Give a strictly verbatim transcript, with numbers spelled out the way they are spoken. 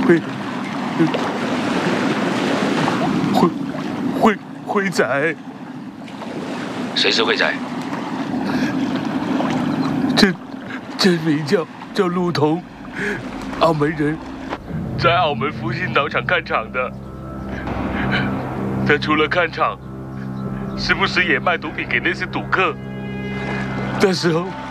灰灰灰灰仔。 谁是灰仔？ 真真名叫叫陆彤，澳门人，在澳门复兴岛场看场的。他除了看场，时不时也卖毒品给那些赌客。那时候